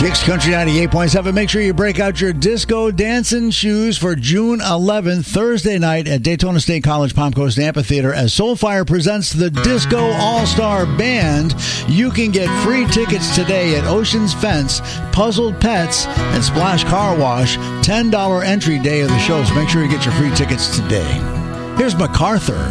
Jake's Country 98.7. Make sure you break out your disco dancing shoes for June 11th, Thursday night at Daytona State College Palm Coast Amphitheater as Soulfire presents the Disco All-Star Band. You can get free tickets today at Ocean's Fence, Puzzled Pets, and Splash Car Wash. $10 entry day of the shows. Make sure you get your free tickets today. Here's MacArthur.